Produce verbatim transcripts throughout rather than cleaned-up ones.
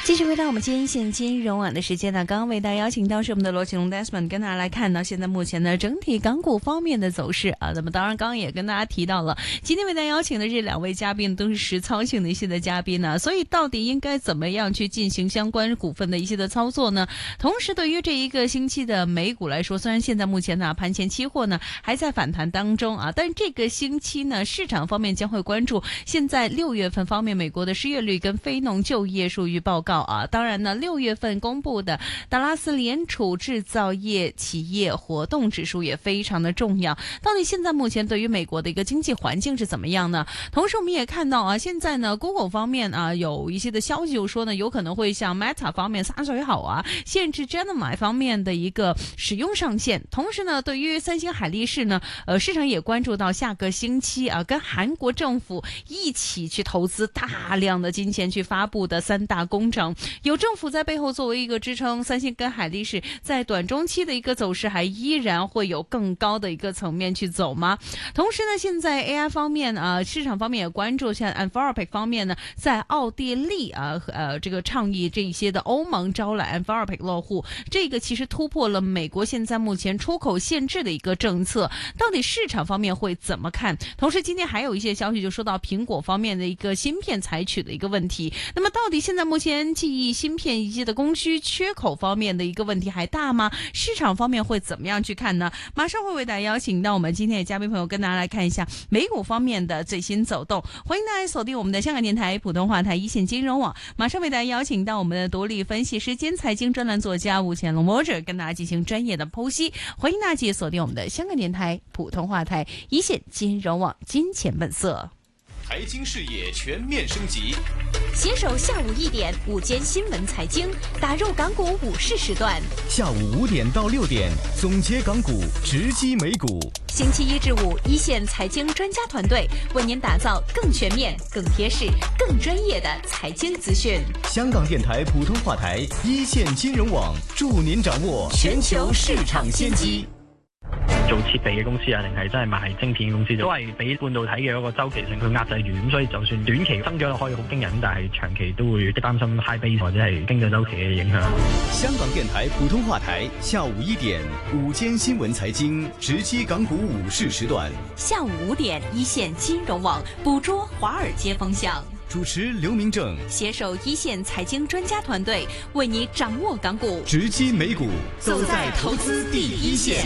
继续回到我们今天一线金融网的时间呢，刚刚为大家邀请到是我们的罗启龙 Desmond 跟大家来看到现在目前的整体港股方面的走势啊。那么当然刚刚也跟大家提到了，今天为大家邀请的这两位嘉宾都是实操性的一些的嘉宾呢、啊，所以到底应该怎么样去进行相关股份的一些的操作呢？同时对于这一个星期的美股来说，虽然现在目前呢盘前期货呢还在反弹当中啊，但这个星期呢市场方面将会关注现在六月份方面美国的失业率跟非农就业数据报告啊。当然呢，六月份公布的达拉斯联储制造业企业活动指数也非常的重要。到底现在目前对于美国的一个经济环境是怎么样呢？同时我们也看到啊，现在呢 Google 方面啊有一些的消息就说呢，有可能会向 Meta 方面撒水好啊，限制 Gemini 方面的一个使用上限。同时呢，对于三星海力士呢，呃，市场也关注到下个星期啊，跟韩国政府一起去投资大量的金钱去发布的三大工程。有政府在背后作为一个支撑，三星跟海力士在短中期的一个走势还依然会有更高的一个层面去走吗？同时呢，现在 A I 方面啊，市场方面也关注，像 Anthropic 方面呢，在奥地利啊呃这个倡议这一些的欧盟招揽 Anthropic 落户，这个其实突破了美国现在目前出口限制的一个政策，到底市场方面会怎么看？同时今天还有一些消息就说到苹果方面的一个芯片采取的一个问题，那么到底现在目前记忆芯片一些的供需缺口方面的一个问题还大吗？市场方面会怎么样去看呢？马上会为大家邀请到我们今天的嘉宾朋友跟大家来看一下美股方面的最新走动。欢迎大家锁定我们的香港电台普通话台一线金融网，马上为大家邀请到我们的独立分析师兼财经专栏作家吴乾龙 Roger 跟大家进行专业的剖析。欢迎大家继续锁定我们的香港电台普通话台一线金融网，金钱本色。 财经视野全面升级， 携手下午一点午间新闻财经，打入港股午市时段。 下午五点到六点，总结港股，直击美股。 星期一至五，一线财经专家团队为您打造更全面、更贴市、更专业的財經資訊。 香港電台普通話台一線金融網，助您掌握全球市場先機。 做設備嘅公司啊，定係真係賣晶片嘅公司，都係俾半導體嘅嗰個周期性佢壓制住，咁所以就算短期增長可以好驚人，但係長期都會擔心 high base 或者係經濟周期嘅影響。 香港電台普通話台下午一點午間新聞財經，直擊港股午市時段。 下午五點，一線金融網捕捉華爾街風向。 主持劉明正， 攜手一線財經專家團隊，為你掌握港股， 直擊美股， 走在投資第一線。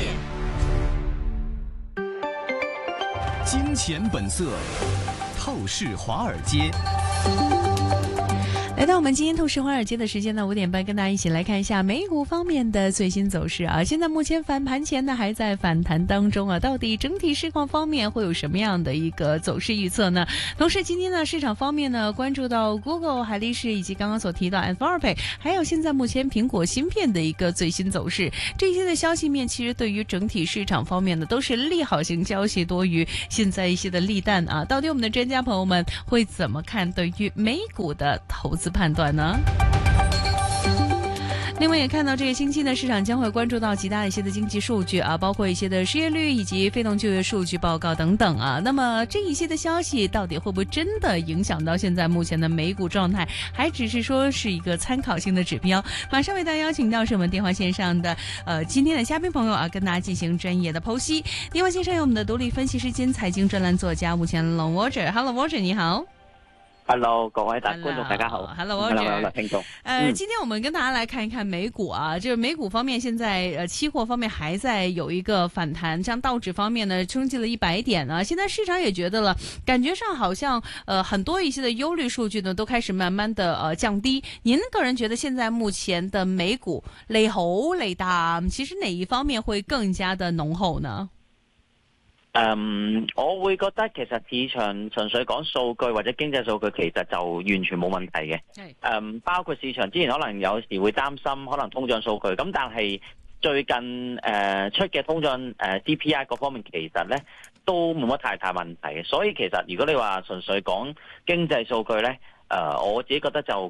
金錢本色，透視華爾街。 来到我们今天透视华尔街的时间呢，五点半跟大家一起来看一下美股方面的最新走势啊。现在目前反盘前呢还在反弹当中啊，到底整体市况方面会有什么样的一个走势预测呢？同时今天呢市场方面呢关注到 Google、海力士以及刚刚所提到 Anthropic， 还有现在目前苹果芯片的一个最新走势，这些的消息面其实对于整体市场方面呢都是利好型消息多于现在一些的利淡啊。到底我们的专家朋友们会怎么看对于美股的投资判断呢？另外也看到这个星期呢，市场将会关注到极大的一些的经济数据啊，包括一些的失业率以及非农就业数据报告等等啊。那么这一些的消息到底会不会真的影响到现在目前的美股状态，还只是说是一个参考性的指标？马上为大家邀请到是我们电话线上的呃今天的嘉宾朋友啊，跟大家进行专业的剖析。电话线上有我们的独立分析师兼财经专栏作家吴乾龍 Roger。Hello Roger， 你好。 Hello， 各位大觀眾大家好。 Hello， Roger。 聽眾。 呃、 嗯， 今天我們跟大家來看一看美股啊，就是美股方面，現在呃期貨方面還在有一個反彈，像道指方面呢，衝擊了一百點啊。現在市場也覺得了，感覺上好像呃很多一些的憂慮數據呢，都開始慢慢的呃降低。您個人覺得現在目前的美股利好利淡，其實哪一方面會更加的濃厚呢？ 嗯，我會覺得其實市場純粹講數據或者經濟數據，其實就完全冇問題嘅。係，嗯，包括市場之前可能有時會擔心可能通脹數據，咁但係最近誒、呃、出嘅通脹誒、呃、C P I 嗰方面其實咧都冇乜太大問題嘅。所以其實如果你話純粹講經濟數據咧，誒、呃、我自己覺得就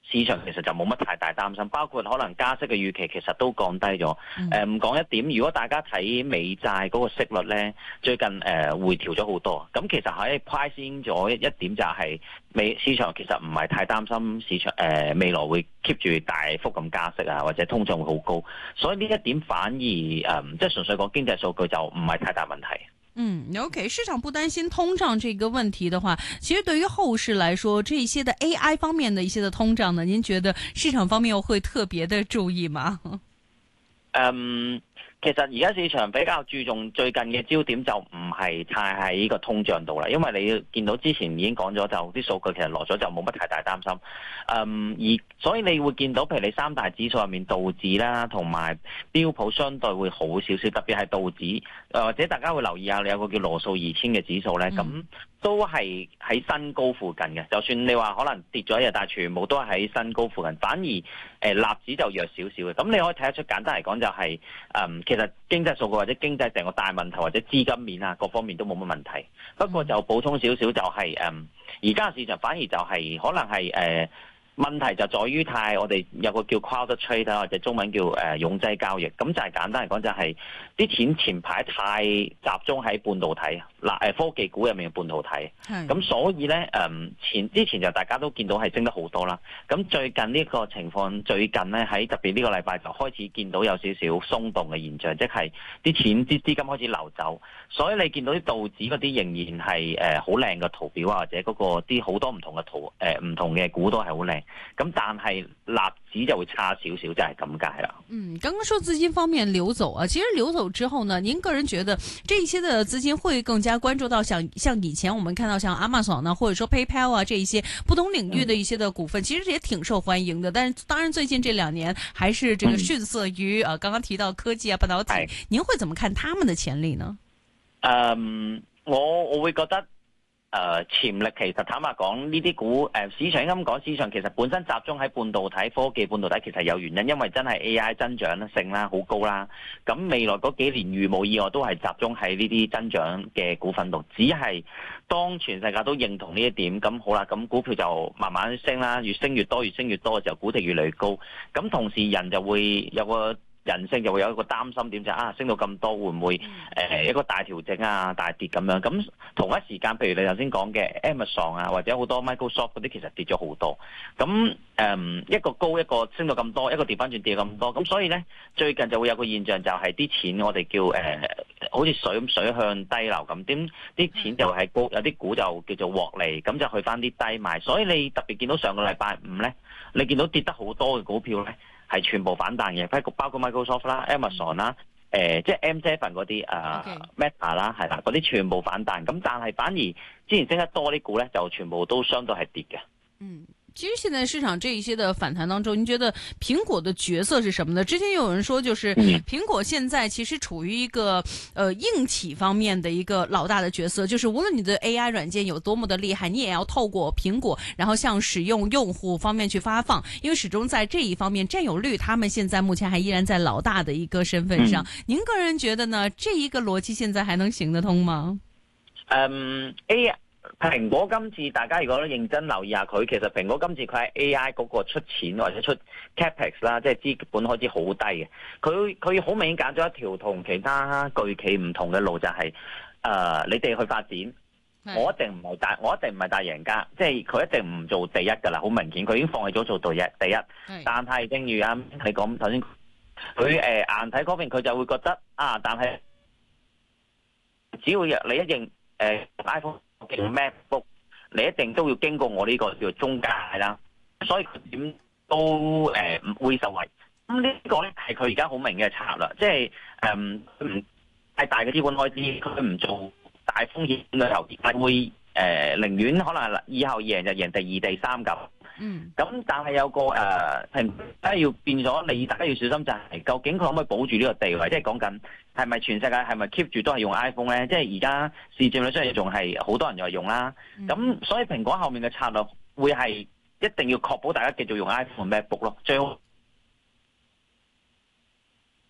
市場其實就冇乜太大擔心，包括可能加息嘅預期其實都降低咗。誒唔講一點，如果大家睇美債嗰個息率咧，最近誒、呃、回調咗好多。咁其實喺 price in 咗一一點就係美市場其實唔係太擔心市場誒、呃、未來會 keep 住大幅咁加息啊，或者通脹會好高。所以呢一點反而誒即係純粹講經濟數據就唔係太大問題。 嗯 ，OK， 市場不擔心通脹這個問題的話，其實對於後市來說，這一些的 A I 方面的一些的通脹呢，您覺得市場方面會特別的注意嗎？ 嗯，其實而家市場比較注重最近嘅焦點就唔係太喺呢個通脹度啦，因為你見到之前已經講咗，就啲數據其實落咗就冇乜太大擔心。嗯，而所以你會見到，譬如你三大指數入面道指啦，同埋標普相對會好少少，特別係道指，或者大家會留意下，你有個叫羅素二千嘅指數咧，咁、嗯、都係喺新高附近嘅。就算你話可能跌咗一日，但係全部都係喺新高附近，反而誒納指就弱少少嘅。咁你可以睇得出，簡單嚟講就係、是，嗯，其實經濟數據或者經濟成個大問題或者資金面啊各方面都冇乜問題。不過就補充少少就係、是，嗯，而家市場反而就係、是、可能係誒。呃問題就在於太我哋有個叫 crowded trade 啦，或者中文叫誒擁擠交易，咁就係簡單嚟講就係、是、啲錢前排太集中喺半導體嗱誒科技股入面嘅半導體，咁所以咧誒前之前就大家都見到係升得好多啦，咁最近呢個情況最近咧喺特別呢個禮拜就開始見到有少少鬆動嘅現象，即係啲錢啲資金開始流走，所以你見到啲道指嗰啲仍然係誒好靚嘅圖表啊，或者嗰個啲好多唔同嘅圖誒唔同嘅股都係好靚。咁但係納指就會差少少，就係咁解啦。 嗯，剛剛說資金方面流走啊，其實流走之後呢，您個人覺得這一些的資金會更加關注到像像以前我們看到像 Amazon 呢，或者說 PayPal 啊這一些不同領域的一些的股份，嗯、其實也挺受歡迎的。但是當然最近這兩年還是這個遜色於啊，剛剛提到科技啊、半導體，嗯、您會怎麼看他們的潛力呢？ 嗯，我我會覺得。誒、呃、潛力其實坦白講，呢啲股誒、呃、市場應該咁講，市場其實本身集中喺半導體、科技半導體，其實有原因，因為真係 A I 增長性啦好高啦。咁未來嗰幾年如無意外都係集中喺呢啲增長嘅股份度。只係當全世界都認同呢一點，咁好啦，咁股票就慢慢升啦，越升越多，越升越多嘅時候，估值越嚟越高。咁同時人就會有個。人性就會有一個擔心點就係啊，升到咁多會唔會誒、呃、一個大調整啊、大跌咁樣？咁同一時間，譬如你頭先講嘅 Amazon 啊，或者好多 Microsoft 嗰啲，其實跌咗好多。咁誒、嗯、一個高一個升到咁多，一個跌翻轉跌咁多。咁所以咧，最近就會有個現象就係啲錢我哋叫誒、呃，好似水咁水向低流咁，點啲錢就係高，有啲股就叫做獲利，咁就去翻啲低賣。所以你特別見到上個禮拜五咧，你見到跌得好多嘅股票咧。係全部反彈嘅，包括包括 Microsoft 啦、Amazon 啦、呃，誒即係 M 七 嗰啲誒 Meta 啦，係啦，嗰啲全部反彈。咁但係反而之前升得多啲股咧，就全部都相對係跌嘅。 嗯。其實現在市場這一些的反彈當中，您覺得蘋果的角色是什麼呢？之前有人說，就是蘋果現在其實處於一個呃硬體方面的一個老大的角色，就是無論你的 A I 軟件有多麼的厲害，你也要透過蘋果，然後向使用用戶方面去發放，因為始終在這一方面佔有率，他們現在目前還依然在老大的一個身份上。您個人覺得呢？這一個邏輯現在還能行得通嗎？ 嗯，A。蘋果今次大家如果認真留意下佢，其實蘋果今次佢喺 A I 嗰個出錢或者出 capex 啦，即係資本開支好低嘅。佢佢好明顯揀咗一條同其他巨企唔同嘅路，就係、是、誒、呃、你哋去發展，我一定唔係大，我一定唔係大贏家，即係佢一定唔做第一㗎啦。好明顯，佢已經放棄咗做第一。第一，但係正如啊你講頭先，佢誒、呃、硬體嗰邊佢就會覺得啊，但係只要你一認誒、呃、iPhone。MacBook 你一定都要經過我呢個叫做中介啦，所以佢點都誒唔、呃、會受惠。咁呢個咧係佢而家好明嘅策略，即係誒唔太大嘅資本開支，佢唔做大風險嘅投資，係會誒寧願可能以後贏就贏第二、第三咁。嗯，咁但係有個誒係，大家要變咗，你大家要小心就係、是，究竟佢可唔可以保住呢個地位？即係講緊係咪全世界係咪 keep 住都係用 iPhone 咧？即係而家市佔率雖然仲係好多人又用啦，咁、嗯、所以蘋果後面嘅策略會係一定要確保大家繼續用 iPhone、MacBook 咯，最好。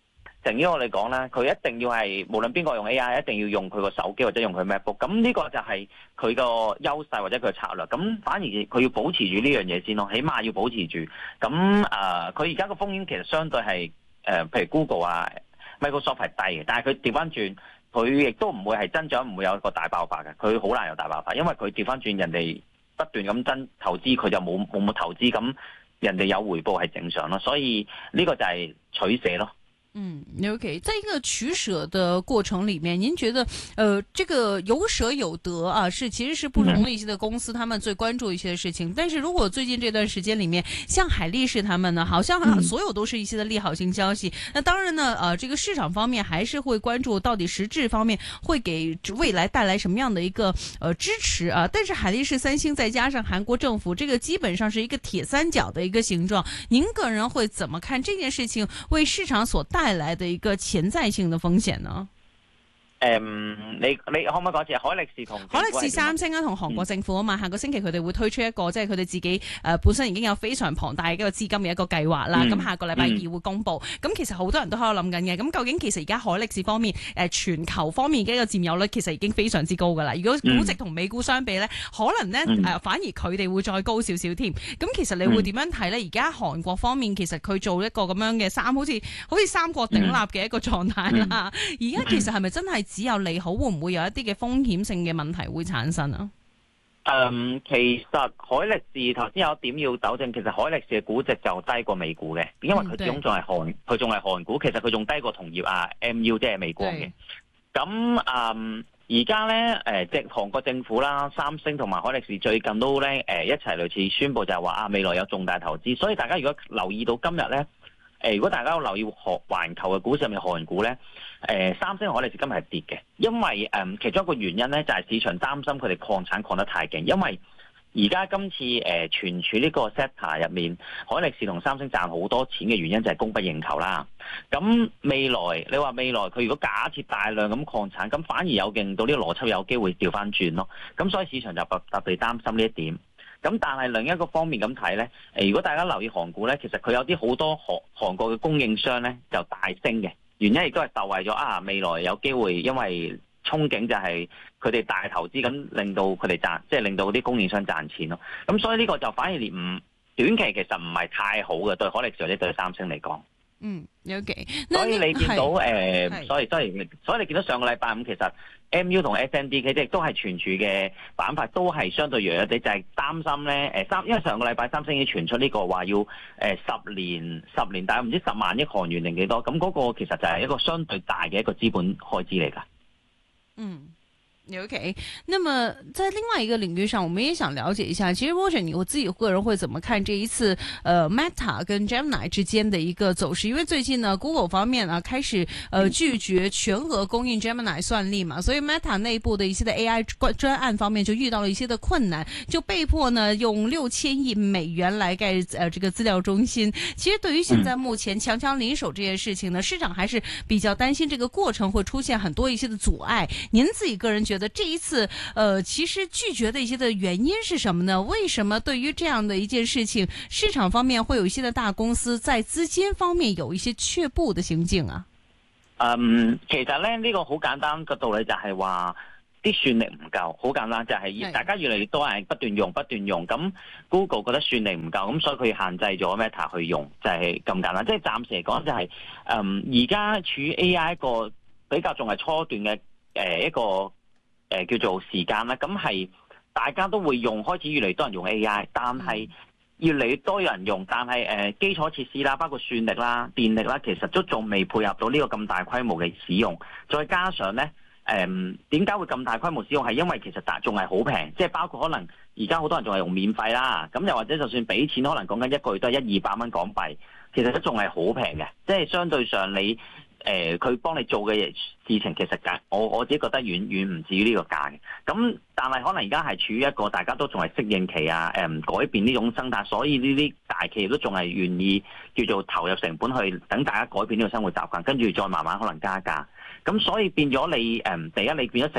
誠於我嚟講咧，佢一定要係無論邊個用 A I， 一定要用佢個手機或者用佢 MacBook。咁呢個就係佢個優勢或者佢嘅策略。咁反而佢要保持住呢樣嘢先咯，起碼要保持住。咁誒，佢而家個風險其實相對係誒、呃，譬如 Google 啊、Microsoft 係低嘅，但係佢調翻轉，佢亦都唔會係增長，唔會有一個大爆發嘅。佢好難有大爆發，因為佢調翻轉人哋不斷咁增投資，佢就冇冇冇投資咁。人哋有回報係正常咯，所以呢個就係取捨咯。 嗯 ，OK， 在一個取捨的過程裏面，您覺得，呃，這個有捨有得啊，是其實是不同的一些的公司，他們最關注一些的事情。但是如果最近這段時間裏面，像海力士他們呢，好像所有都是一些的利好性消息。那當然呢，呃，這個市場方面還是會關注到底實質方面會給未來帶來什麼樣的一個呃支持啊。但是海力士、三星再加上韓國政府，這個基本上是一個鐵三角的一個形狀。您個人會怎麼看這件事情為市場所帶帶來的一個潛在性的風險呢？ 誒、嗯，你你可唔可以講一次？海力士同海力士、三星啊，同韓國政府啊嘛，嗯、下個星期佢哋會推出一個，即係佢哋自己誒、呃、本身已經有非常龐大嘅一個資金嘅一個計劃啦。咁、嗯、下個禮拜二會公布。咁、嗯、其實好多人都喺度諗緊嘅。咁究竟其實而家海力士方面誒、呃、全球方面嘅一個佔有率其實已經非常之高噶啦。如果估值同美股相比咧，可能咧誒、呃、反而佢哋會再高少少添。咁其實你會點樣睇咧？而家韓國方面其實佢做一個咁樣嘅三，好似好似三國鼎立嘅一個狀態啦。而家、嗯、其實係咪真係只有利好？會唔會有一啲嘅風險性嘅問題會產生啊？ 嗯，其實海力士頭先有一點要糾正，其實海力士嘅估值就低過美股嘅，因為佢始終仲係韓，佢仲係韓股，其實佢仲低過同業啊 M U 即係美光嘅。咁嗯，而家咧誒，即係韓國政府啦、三星同埋海力士最近都咧誒、呃、一齊類似宣布就係話啊，未來有重大投資，所以大家如果留意到今日咧。誒，如果大家有留意韓環球嘅股市入面韓股咧，誒、呃、三星海力士今日係跌嘅，因為誒、呃、其中一個原因咧就係、是、市場擔心佢哋擴產擴得太勁，因為而家今次誒存儲呢個 sector 入面，海力士同三星賺好多錢嘅原因就係供不應求啦。咁未來你話未來佢如果假設大量咁擴產，咁反而有勁到呢個邏輯有機會調翻轉咯。咁所以市場就特特別擔心呢一點。咁但係另一個方面咁睇咧，誒如果大家留意韓股咧，其實佢有啲好多韓韓國嘅供應商咧就大升嘅，原因亦都係受惠咗啊，未來有機會因為憧憬就係佢哋大投資，咁令到佢哋賺，即係令到啲供應商賺錢咯。咁所以呢個就反而連唔短期其實唔係太好嘅，對海力士或者對三星嚟講。嗯 ，OK。 所以你見到誒， 是所以所以所以你見到上個禮拜五其實 M U 同 S N D 佢即係都係存儲嘅板塊，都係相對弱一啲，就係、是、擔心咧誒三，因為上個禮拜三星已經傳出呢個話要誒、呃、十年十年大概唔知十萬億韓元定幾多，咁嗰個其實就係一個相對大嘅一個資本開支嚟㗎。 嗯。OK，那麼在另外一個領域上，我們也想了解一下，其實 Roger 你我自己個人會怎麼看這一次，呃 Meta 跟 Gemini 之間的一個走勢？因為最近呢 Google 方面啊開始呃拒絕全額供應 Gemini 算力嘛，所以 Meta 內部的一些的 A I 專案方面就遇到了一些的困難，就被迫呢用六千億美元來蓋呃這個資料中心。其實對於現在目前強強聯手這件事情呢，市場還是比較擔心這個過程會出現很多一些的阻礙。您自己個人覺得？覺得這一次，呃，其實拒絕的一些的原因是什麼呢？為什麼對於這樣的一件事情，市場方面會有一些的大公司在資金方面有一些卻步的行徑啊？ 嗯，其實咧呢、這個好簡單嘅道理就係話啲算力唔夠，好簡單就係、是、大家越嚟越多人不斷用不斷用，咁 Google 覺得算力唔夠，咁所以佢限制咗 Meta 去用，就係、是、咁簡單。即係暫時嚟講就係、是，嗯，而家處於 A I 一個比較仲係初段嘅誒、呃、一個。誒、呃、叫做時間啦，咁係大家都會用，開始越嚟越多人用 A I， 但係越嚟越多人用，但係誒、呃、基礎設施啦，包括算力啦、電力啦，其實都仲未配合到呢個咁大規模嘅使用。再加上咧，誒點解會咁大規模使用？係因為其實大仲係好平，即係包括可能而家好多人仲係用免費啦，咁又或者就算俾錢，可能講緊一個月都係一二百蚊港幣，其實都仲係好平嘅，即係相對上你。誒佢、呃、幫你做嘅事情其實價，我我自己覺得遠遠唔至於呢個價嘅。咁但係可能而家係處於一個大家都仲係適應期啊，誒、嗯、改變呢種生態，所以呢啲大企業都仲係願意叫做投入成本去等大家改變呢個生活習慣，跟住再慢慢可能加價。咁所以變咗你誒、嗯，第一你變咗成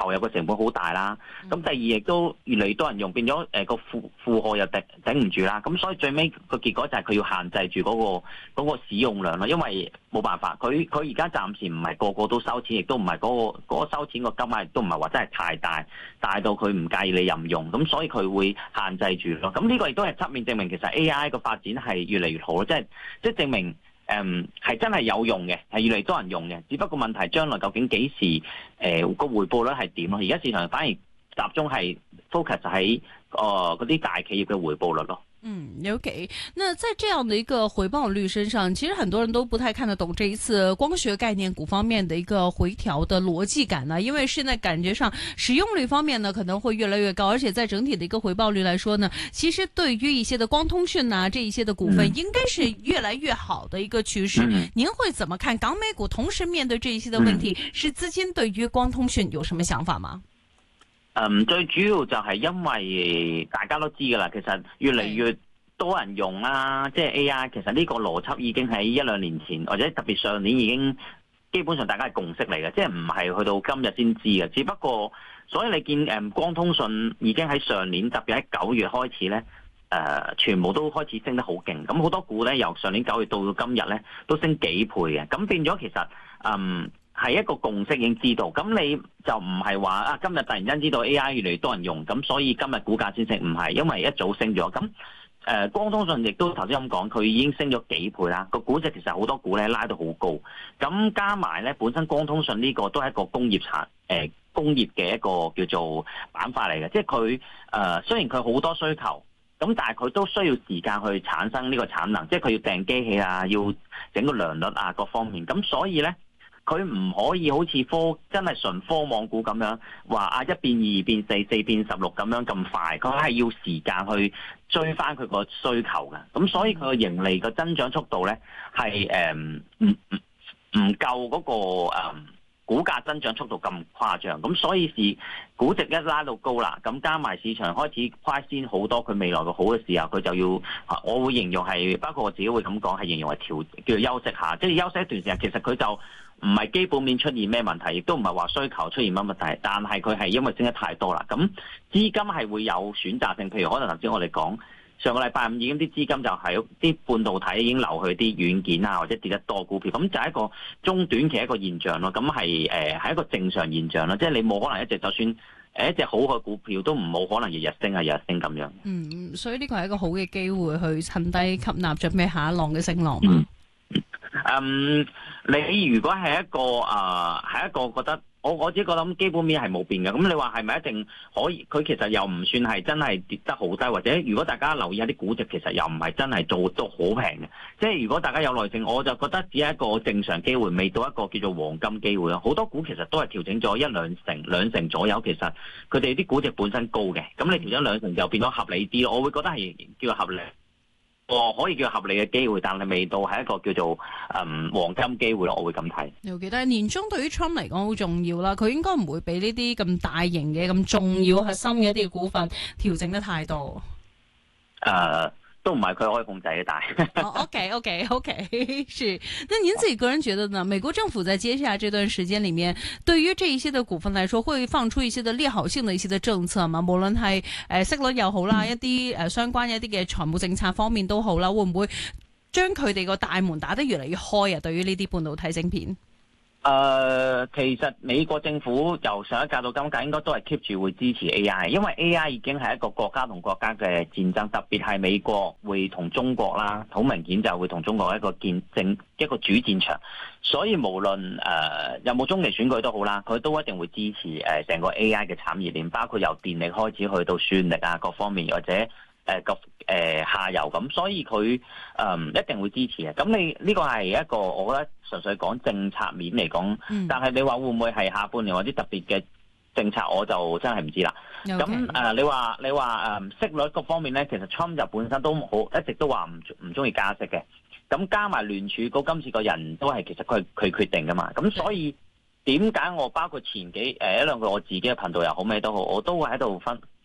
投入嘅成本好大啦。咁、嗯、第二亦都越嚟越多人用，變咗誒個負負荷又頂頂唔住啦。咁所以最尾個結果就係佢要限制住嗰、嗰個嗰個使用量咯，因為冇辦法，佢佢而家暫時唔係個個都收錢，亦都唔係嗰個嗰個收錢個金額亦都唔係話真係太大，大到佢唔介意你任用，咁所以佢會限制住咯。咁呢個亦都係側面證明其實 A I 個發展係越嚟越好咯，即係即係證明。誒係、嗯、真係有用嘅，係越嚟越多人用嘅。只不過問題將來究竟幾時誒個、呃、回報率係點咯？而家市場反而集中係 focus 喺誒嗰啲大企業嘅回報率咯。 嗯 ，OK。那在這樣的一個回報率身上，其實很多人都不太看得懂這一次光學概念股方面的一個回調的邏輯感呢，因為現在感覺上使用率方面呢可能會越來越高，而且在整體的一個回報率來說呢，其實對於一些的光通訊啊，這一些的股份應該是越來越好的一個趨勢。嗯、您會怎麼看港美股同時面對這一些的問題？嗯、是資金對於光通訊有什麼想法嗎？ 嗯，最主要就係因為大家都知噶啦，其實越嚟越多人用啦，即係 A I。其實呢個邏輯已經喺一兩年前或者特別上年已經基本上大家係共識嚟嘅，即係唔係去到今日先知嘅。只不過，所以你見誒光通訊已經喺上年特別喺九月開始咧，誒、呃、全部都開始升得好勁。咁好多股咧由上年九月到今日咧都升幾倍嘅。咁變咗其實嗯。係一個共識已經知道，咁你就唔係話啊今日突然間知道 A I 越嚟越多人用，咁所以今日股價先升，唔係，因為一早升咗。咁誒、呃、光通訊亦都頭先咁講，佢已經升咗幾倍啦。個估值其實好多股咧拉到好高，咁加埋咧本身光通訊呢個都係一個工業產誒、呃、工業嘅一個叫做板塊嚟嘅，即係佢誒雖然佢好多需求，咁但係佢都需要時間去產生呢個產能，即係佢要訂機器啊，要整個良率啊各方面，咁所以咧。佢唔可以好似科真係純科網股咁樣話啊一變二變四四變十六咁樣咁快，佢係要時間去追翻佢個需求嘅，咁所以佢個盈利個增長速度咧係誒唔唔唔夠嗰個誒、嗯、股價增長速度咁誇張，咁所以是估值一拉到高啦，咁加埋市場開始誇先好多佢未來嘅好嘅時候，佢就要我會形容係，包括我自己會咁講係形容係調叫做休息下，即係休息一段時間，其實佢就。唔係基本面出現咩問題，亦都唔係話需求出現乜問題，但係佢係因為升得太多啦。咁資金係會有選擇性，譬如可能頭先我哋講上個禮拜五已經啲資金就係啲半導體已經流去啲軟件啊，或者跌得多股票，咁就係一個中短期一個現象咯。咁係誒係一個正常現象咯，即係你冇可能一直就算誒一隻好嘅股票都唔冇可能日日升啊日日升咁樣。嗯， 所以呢個係一個好嘅機會去趁低吸納準備下一浪嘅升浪嘛。 嗯嗯，你如果係一個誒，係、呃、一個覺得我我自己覺得基本面係冇變嘅，咁你話係咪一定可以？佢其實又唔算係真係跌得好低，或者如果大家留意下啲估值，其實又唔係真係做到好平嘅。即係如果大家有耐性，我就覺得只係一個正常機會，未到一個叫做黃金機會咯。好多股其實都係調整咗一兩成、兩成左右，其實佢哋啲估值本身高嘅，咁你調整兩成就變咗合理啲咯。我會覺得係叫做合理。哦，可以叫合理嘅機會，但係未到係一個叫做嗯黃金機會咯，我會咁睇。 尤其但係年中對於 Trump 嚟講好重要啦，佢應該唔會俾呢啲咁大型嘅、咁重要核心嘅一啲股份調整得太多。 誒、呃。都唔係佢可以控制嘅，但係。 哦，OK，OK，OK，是。那您自己個人覺得呢？美國政府在接下來這段時間裏面，對於這一些的股份來說，會放出一些的利好性的一些的政策嘛？無論係誒息率又好啦，一啲誒相關一啲嘅財務政策方面都好啦，會唔會將佢哋個大門打得越嚟越開啊？對於呢啲半導體晶片？ 誒、呃，其實美國政府由上一屆到今屆，應該都係 keep 住會支持 A I， 因為 A I 已經係一個國家同國家嘅戰爭，特別係美國會同中國啦，好明顯就會同中國一個戰爭一個主戰場，所以無論誒、呃、有冇中期選舉都好啦，佢都一定會支持誒成、呃、個 A I 嘅產業鏈，包括由電力開始去到算力啊各方面，或者誒個誒下游咁，所以佢誒、呃、一定會支持嘅。咁你呢、這個係一個我覺得。純粹講政策面嚟講，嗯、但係你話會唔會係下半年或者特別嘅政策，我就真係唔知啦。咁誒 Okay.、呃，你話你話誒、呃、息率各方面咧，其實 Trump 就本身都好一直都話唔唔中意加息嘅。咁加埋聯儲局今次個人都係其實佢佢決定噶嘛。咁所以點解我包括前幾誒一兩個我自己嘅頻道又好咩都好，我都會喺度分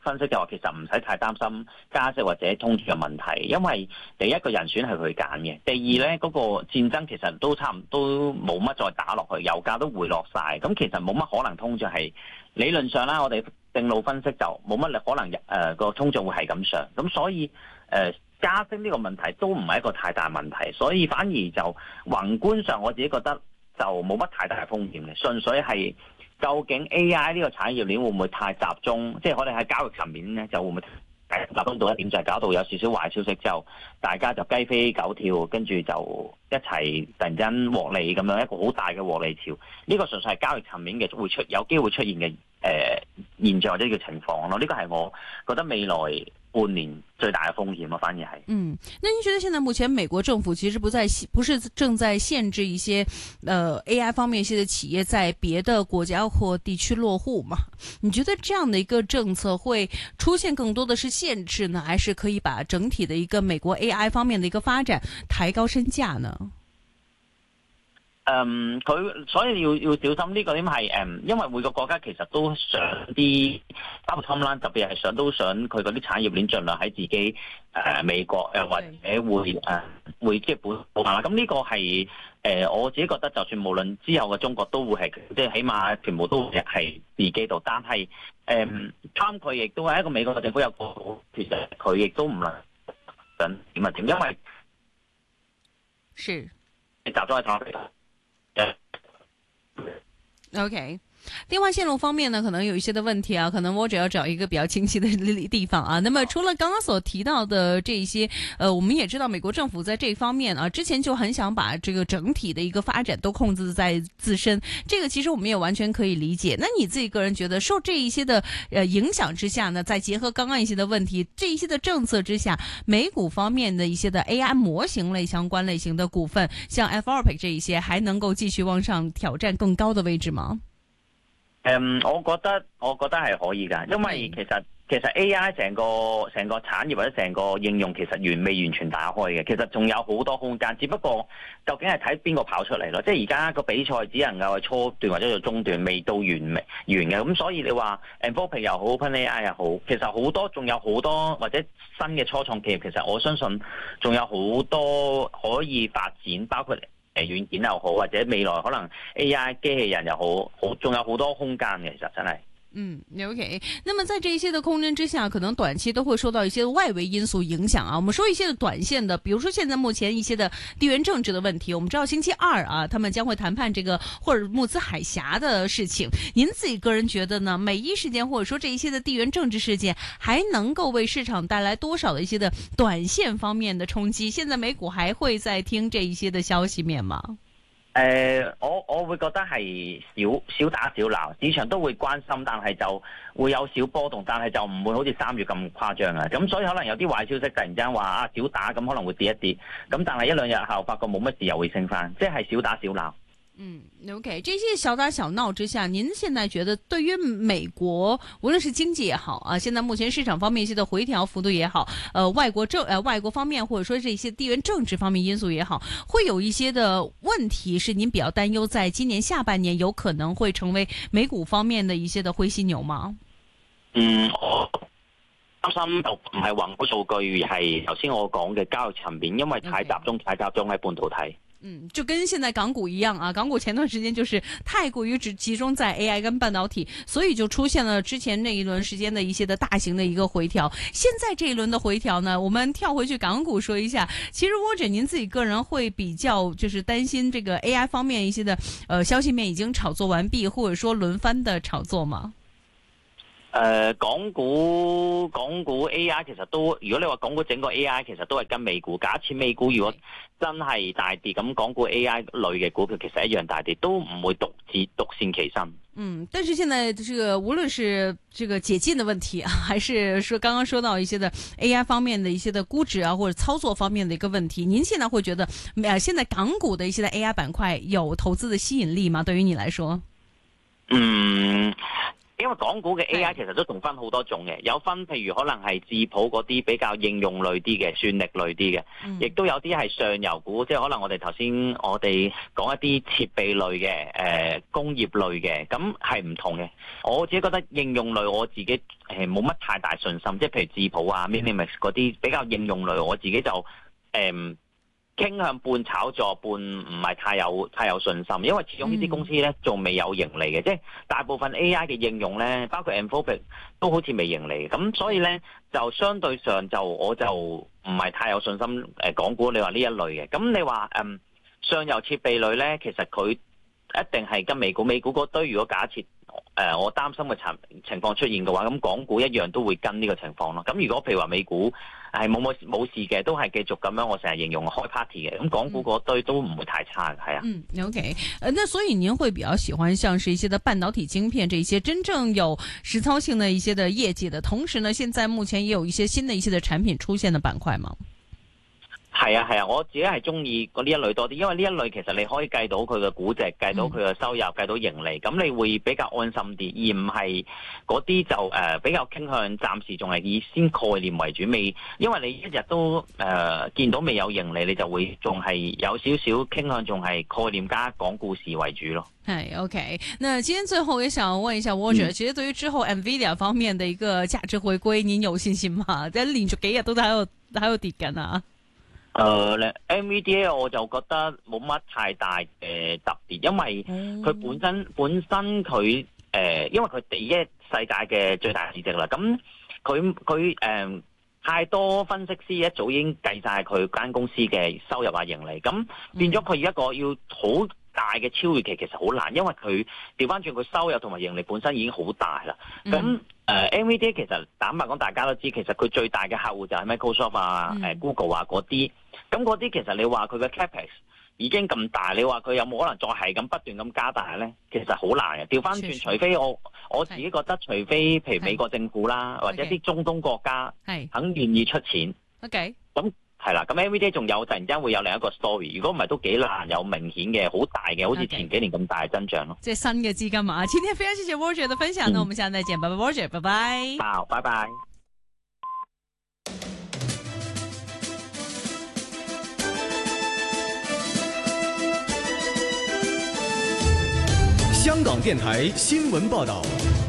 分析就話其實唔使太擔心加息或者通脹嘅問題，因為第一個人選係佢揀嘅，第二咧嗰、那個戰爭其實都差唔多冇乜再打落去，油價都回落晒，咁其實冇乜可能通脹係理論上啦，我哋正路分析就冇乜可能誒個、呃、通脹會係咁上，咁所以誒、呃、加息呢個問題都唔係一個太大問題，所以反而就宏觀上我自己覺得就冇乜太大嘅風險嘅，純粹係。究竟 A I 呢個產業鏈會唔會太集中？即係我哋喺交易層面咧，就會唔會集中到一點，就係搞到有少少壞消息之後，大家就雞飛狗跳，跟住就一齊突然間獲利咁樣，一個好大嘅獲利潮。呢個純粹係交易層面嘅會出有機會出現嘅誒、呃、現象或者叫情況咯。呢個係我覺得未來半年最大嘅風險啊，反而係。 嗯，那您覺得現在目前美國政府其實不在不是正在限制一些，呃 A I 方面一些的企業在別的國家或地區落戶嗎？你覺得這樣的一個政策會出現更多的是限制呢，還是可以把整體的一個美國 A I 方面的一個發展抬高身價呢？ 嗯，佢所以要要小心呢個點係誒，因為每個國家其實都想啲包括 Trump 啦，特別係想都想佢嗰啲產業鏈盡量喺自己誒、呃、美國誒或者會誒、呃、會即係本土化啦。咁呢個係誒、呃、我自己覺得，就算無論之後嘅中國都會係即係起碼全部都係自己度，但係誒 Trump 佢亦都係一個美國嘅政府有個其實佢亦都唔能想點啊點，因為是集中喺 Trump。 OK， 電話線路方面呢，可能有一些的問題啊，可能我只要找一個比較清晰的地方啊。那麼除了剛剛所提到的這一些，呃，我們也知道美國政府在這方面啊，之前就很想把這個整體的一個發展都控制在自身，這個其實我們也完全可以理解。那你自己個人覺得，受這一些的呃影響之下呢，再結合剛剛一些的問題，這一些的政策之下，美股方面的一些的 A I 模型類相關類型的股份，像 F R P 這一些，還能夠繼續往上挑戰更高的位置嗎？ 誒、um，我覺得我覺得係可以㗎，因為其實其實 A I 成個成個產業或者成個應用其實完未完全打開嘅，其實仲有好多空間，只不過究竟係睇邊個跑出嚟咯。即係而家個比賽只能夠係初段或者做中段，未到完未完嘅。咁所以你話 Anthropic 又好 OpenAI 又好，其實好多仲有好多或者新嘅初創企業，其實我相信仲有好多可以發展，包括誒軟件又好，或者未來可能 A I 機器人又好，好仲有好多空間嘅，其實真係。 嗯 ，OK。那麼在這一些的空間之下，可能短期都會受到一些外圍因素影響啊。我們說一些的短線的，比如說現在目前一些的地緣政治的問題，我們知道星期二啊，他們將會談判這個霍爾木茲海峽的事情。您自己個人覺得呢？每一事件或者說這一些的地緣政治事件，還能夠為市場帶來多少的一些的短線方面的衝擊？現在美股還會再聽這一些的消息面嗎？ 誒、呃，我我會覺得係小小打小鬧，市場都會關心，但係就會有小波動，但係就唔會好似三月咁誇張啊。咁所以可能有啲壞消息突然間話啊小打，咁可能會跌一跌，咁但係一兩日後發覺冇乜事又會升翻，即係小打小鬧。 嗯 ，OK，這些小打小鬧之下，您現在覺得對於美國，無論是經濟也好啊，現在目前市場方面一些的回調幅度也好，呃，外國政呃外國方面或者說這些地緣政治方面因素也好，會有一些的問題是您比較擔憂，在今年下半年有可能會成為美股方面的一些的灰犀牛嗎？ 嗯，我擔心就唔係宏觀數據，而係頭先我講嘅交易層面，因為太集中、okay. 太集中喺半導體。 嗯，就跟現在港股一樣啊，港股前段時間就是太過於只集中在 A I 跟半導體，所以就出現了之前那一輪時間的一些的大型的一個回調。現在這一輪的回調呢，我們跳回去港股說一下，其實沃姐您自己個人會比較就是擔心這個 A I 方面一些的呃消息面已經炒作完畢，或者說輪番的炒作嗎？ 誒、呃，港股港股 A I 其實都，如果你話港股整個 A I 其實都係跟美股。假設美股如果真係大跌，咁港股 A I 類嘅股票其實一樣大跌，都唔會獨自獨善其身。 嗯，但是現在這個無論是這個解禁的問題啊，還是說剛剛說到一些的 A I 方面的一些的估值啊，或者操作方面的一個問題，您現在會覺得，呃，現在港股的一些的 A I 板塊有投資的吸引力嗎？對於你來說？ 嗯。 因為港股嘅 A I 其實都仲分好多種嘅，有分譬如可能係智譜嗰啲比較應用類啲嘅、算力類啲嘅，亦、嗯、都有啲係上游股，即係可能我哋頭先我哋講一啲設備類嘅、誒、呃、工業類嘅，咁係唔同嘅。我自己覺得應用類我自己誒冇乜太大信心，即係譬如智譜啊、Minimax 嗰啲比較應用類，我自己就誒。呃傾向半炒作半唔係太有太有信心，因為始終呢啲公司咧仲未有盈利嘅，即係大部分 A I 嘅應用咧，包括 Anthropic 都好似未盈利嘅，咁所以咧就相對上就我就唔係太有信心誒港股你話呢一類嘅，咁你話嗯上游設備類咧，其實佢一定係跟美股，美股嗰堆如果假設誒、呃、我擔心嘅情情況出現嘅話，咁港股一樣都會跟呢個情況咯。咁如果譬如話美股係冇冇冇事嘅，都係繼續咁樣，我成日形容開 party 嘅，咁港股嗰堆都唔會太差嘅，係啊。 嗯 ，OK，呃，那所以您會比較喜歡像是一些的半導體晶片，這些真正有實操性的一些的業績的，同時呢，現在目前也有一些新的一些的產品出現的板塊嗎？ 係啊係啊，我自己係中意嗰呢一類多啲，因為呢一類其實你可以計到佢嘅估值，計到佢嘅收入，計到盈利，咁你會比較安心啲，而唔係嗰啲就誒、呃、比較傾向暫時仲係以先概念為主，未因為你一日都誒、呃、見到未有盈利，你就會仲係有少少傾向仲係概念加講故事為主咯。 係 OK，那今天最後也想問一下 Roger，、嗯、其實對於之後 Nvidia 方面的一個價值回歸，您有信心嗎？即係連續幾日都喺度喺度跌緊啊！ 誒、呃、N V D A 我就覺得冇乜太大嘅特別，因為佢本身、嗯、本身佢誒、呃，因為佢第一世界嘅最大市值啦，咁佢佢誒太多分析師一早已經計晒佢間公司嘅收入啊盈利，咁變咗佢一個要好大嘅超越期其實好難，因為佢調翻轉佢收入同埋盈利本身已經好大啦。咁、嗯誒、uh, N V D A 其實坦白講，大家都知其實佢最大嘅客戶就係 Microsoft 啊、誒、嗯、Google 啊嗰啲。咁嗰啲其實你話佢嘅 Capex 已經咁大，你話佢有冇可能再係咁不斷咁加大咧？其實好難嘅。調翻轉，除非我我自己覺得，除非譬如美國政府啦，或者啲中東國家肯願意出錢。OK。咁係啦，咁 N V D A 仲有突然間會有另一個 story。如果唔係都幾難有明顯嘅好大嘅，好似前幾年咁大嘅增長咯。即係新嘅資金啊！今天非常謝謝 Roger 嘅分享，那、嗯、我們下次再見，拜拜 Roger， 拜拜。好，拜拜。 香港電台新聞報道。